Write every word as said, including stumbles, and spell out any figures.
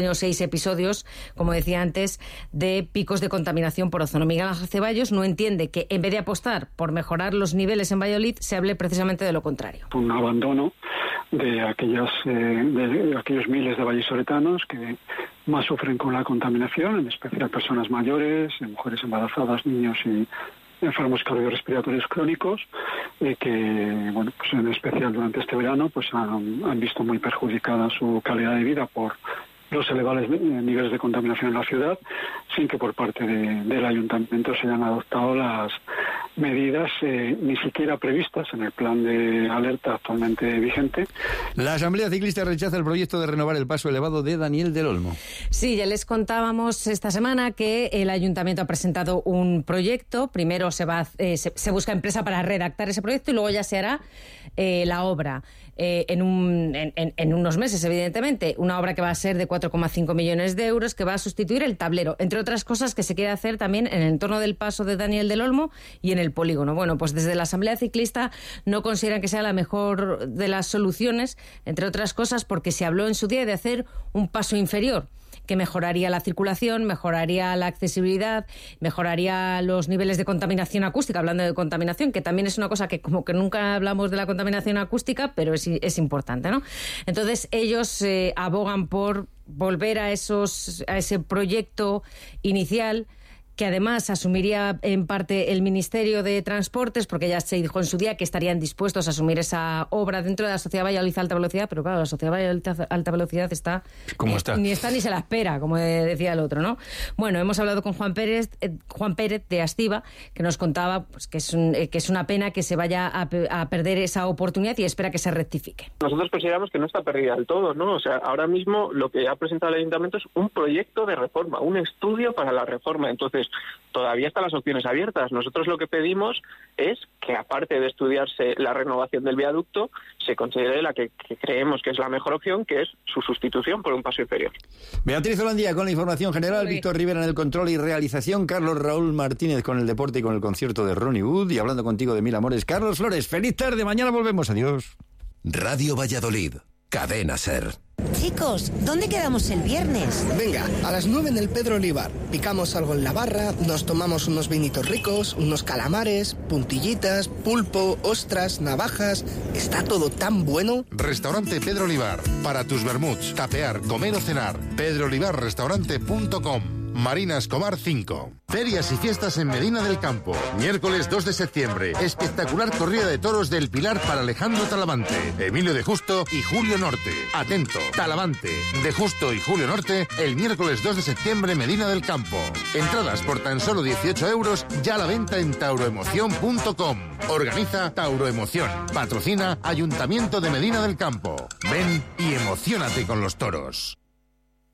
seis episodios, como decía antes, de picos de contaminación por ozono. Miguel Ángel Ceballos no entiende que en vez de apostar por mejorar los niveles en Valladolid, se hable precisamente de lo contrario. Un abandono de aquellas eh, de aquellos miles de vallisoletanos que más sufren con la contaminación, en especial personas mayores, mujeres embarazadas, niños y enfermos cardiorrespiratorios crónicos, eh, que, bueno, pues en especial durante este verano, pues han, han visto muy perjudicada su calidad de vida por los elevados niveles de contaminación en la ciudad, sin que por parte de, del ayuntamiento se hayan adoptado las medidas eh, ni siquiera previstas en el plan de alerta actualmente vigente. La Asamblea Ciclista rechaza el proyecto de renovar el paso elevado de Daniel del Olmo. Sí, ya les contábamos esta semana que el ayuntamiento ha presentado un proyecto. Primero se va eh, se, se busca empresa para redactar ese proyecto y luego ya se hará eh, la obra. Eh, en, un, en, en unos meses, evidentemente, una obra que va a ser de cuatro coma cinco millones de euros, que va a sustituir el tablero, entre otras cosas que se quiere hacer también en el entorno del paso de Daniel del Olmo y en el polígono. Bueno, pues desde la Asamblea Ciclista no consideran que sea la mejor de las soluciones, entre otras cosas porque se habló en su día de hacer un paso inferior, que mejoraría la circulación, mejoraría la accesibilidad, mejoraría los niveles de contaminación acústica, hablando de contaminación, que también es una cosa que como que nunca hablamos de la contaminación acústica, pero es, es importante, ¿no? Entonces ellos eh, abogan por volver a, esos, a ese proyecto inicial, que además asumiría en parte el Ministerio de Transportes, porque ya se dijo en su día que estarían dispuestos a asumir esa obra dentro de la Sociedad Valladolid Alta Velocidad, pero claro, la Sociedad Valladolid Alta Velocidad está... ¿Cómo eh, está? Ni está ni se la espera, como decía el otro, ¿no? Bueno, hemos hablado con Juan Pérez, eh, Juan Pérez de Astiva, que nos contaba pues, que, es un, eh, que es una pena que se vaya a, a perder esa oportunidad y espera que se rectifique. Nosotros consideramos que no está perdida del todo, ¿no? O sea, ahora mismo lo que ha presentado el Ayuntamiento es un proyecto de reforma, un estudio para la reforma. Entonces, todavía están las opciones abiertas. Nosotros lo que pedimos es que, aparte de estudiarse la renovación del viaducto, se considere la que, que creemos que es la mejor opción, que es su sustitución por un paso inferior. Beatriz Holandía con la información general, Sí. Víctor Rivera en el control y realización, Carlos Raúl Martínez con el deporte y con el concierto de Ronnie Wood, y hablando contigo de mil amores, Carlos Flores. Feliz tarde, mañana volvemos, adiós. Radio Valladolid, Cadena SER. Chicos, ¿dónde quedamos el viernes? Venga, a las nueve en el Pedro Olivar. Picamos algo en la barra, nos tomamos unos vinitos ricos, unos calamares, puntillitas, pulpo, ostras, navajas... Está todo tan bueno. Restaurante Pedro Olivar. Para tus vermuts, tapear, comer o cenar. pedro olivar restaurante punto com. Marina Escobar cinco. Ferias y fiestas en Medina del Campo. Miércoles dos de septiembre. Espectacular corrida de toros del Pilar para Alejandro Talavante, Emilio de Justo y Julio Norte. Atento, Talavante, de Justo y Julio Norte, el miércoles dos de septiembre, Medina del Campo. Entradas por tan solo dieciocho euros, ya a la venta en tauroemoción punto com. Organiza Tauroemoción. Patrocina Ayuntamiento de Medina del Campo. Ven y emociónate con los toros.